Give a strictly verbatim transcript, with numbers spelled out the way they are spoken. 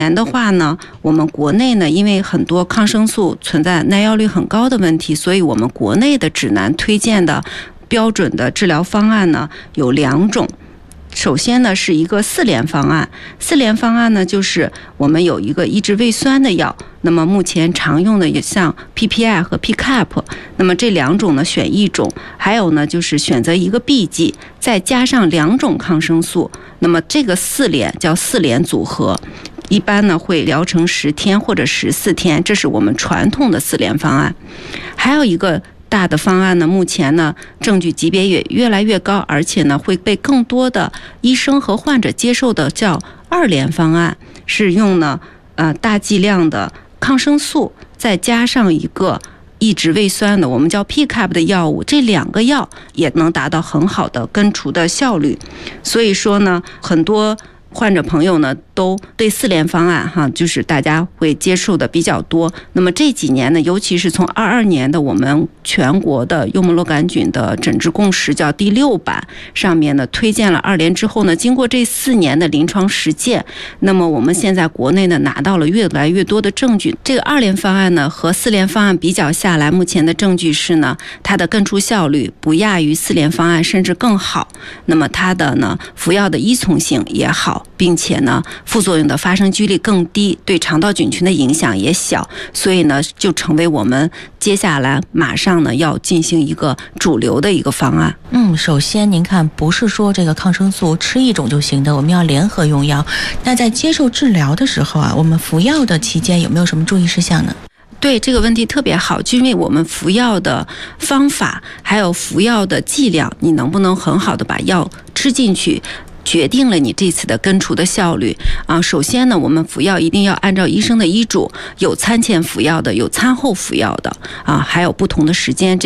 年的话呢，我们国内呢，因为很多抗生素存在耐药率很高的问题，所以我们国内的指南推荐的标准的治疗方案呢有两种。首先呢是一个四联方案，四联方案呢就是我们有一个抑制胃酸的药，那么目前常用的也像 P P I 和 P C A P， 那么这两种呢选一种，还有呢就是选择一个 B 剂，再加上两种抗生素，那么这个四联叫四联组合。一般呢会疗程十天或者十四天，这是我们传统的四联方案。还有一个大的方案呢，目前呢证据级别也越来越高，而且呢会被更多的医生和患者接受的叫二联方案，是用呢呃大剂量的抗生素再加上一个抑制胃酸的我们叫 P C A P 的药物，这两个药也能达到很好的根除的效率。所以说呢，很多患者朋友呢都对四联方案哈，就是大家会接受的比较多。那么这几年呢，尤其是从二二年的我们全国的幽门螺杆菌的诊治共识叫第六版上面呢推荐了二联之后呢，经过这四年的临床实践，那么我们现在国内呢拿到了越来越多的证据。这个二联方案呢和四联方案比较下来，目前的证据是呢，它的根除效率不亚于四联方案，甚至更好。那么它的呢服药的依从性也好，并且呢副作用的发生几率更低，对肠道菌群的影响也小，所以呢就成为我们接下来马上呢要进行一个主流的一个方案。 嗯，首先您看，不是说这个抗生素吃一种就行的，我们要联合用药。那在接受治疗的时候啊，我们服药的期间有没有什么注意事项呢？ 对，这个问题特别好，就因为我们服药的方法还有服药的剂量，你能不能很好的把药吃进去，决定了你这次的根除的效率啊。首先呢，我们服药一定要按照医生的医嘱，有餐前服药的，有餐后服药的啊，还有不同的时间。